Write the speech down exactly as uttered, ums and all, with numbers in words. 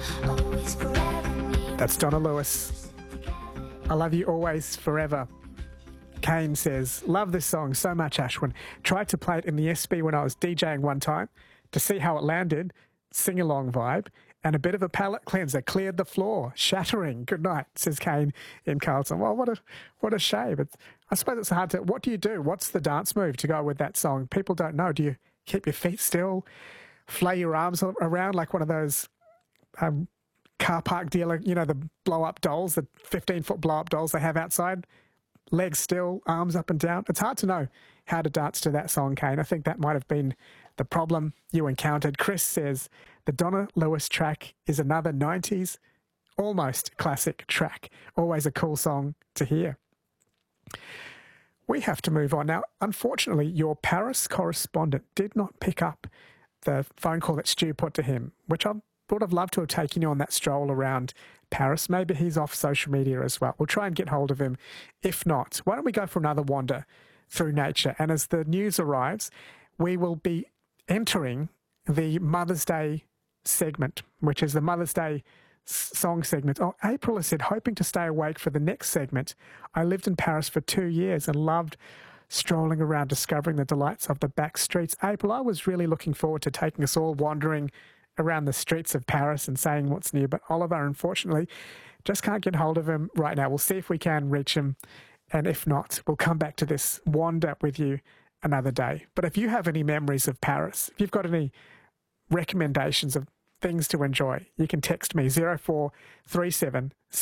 That's Donna Lewis. I love you always, forever. Kane says, love this song so much, Ashwin. Tried to play it in the S B when I was DJing one time to see how it landed. Sing-along vibe. And a bit of a palate cleanser cleared the floor. Shattering. Good night, says Kane in Carlton. Well, what a what a shame. It's, I suppose it's hard to... What do you do? What's the dance move to go with that song? People don't know. Do you keep your feet still? Flay your arms around like one of those um, car park dealer, you know, the blow-up dolls, the fifteen-foot blow-up dolls they have outside? Legs still, arms up and down. It's hard to know how to dance to that song, Kane. I think that might have been the problem you encountered. Chris says the Donna Lewis track is another nineties almost classic track. Always a cool song to hear. We have to move on. Now, unfortunately, your Paris correspondent did not pick up the phone call that Stu put to him, which I would have loved to have taken you on that stroll around Paris. Maybe he's off social media as well. We'll try and get hold of him. If not, why don't we go for another wander through nature? And as the news arrives, we will be entering the Mother's Day segment, which is the Mother's Day song segment. Oh, April has said, hoping to stay awake for the next segment. I lived in Paris for two years and loved strolling around, discovering the delights of the back streets. April, I was really looking forward to taking us all wandering around the streets of Paris and saying what's new. But Oliver, unfortunately, just can't get hold of him right now. We'll see if we can reach him. And if not, we'll come back to this wander with you another day. But if you have any memories of Paris, if you've got any recommendations of things to enjoy, you can text me zero four three seven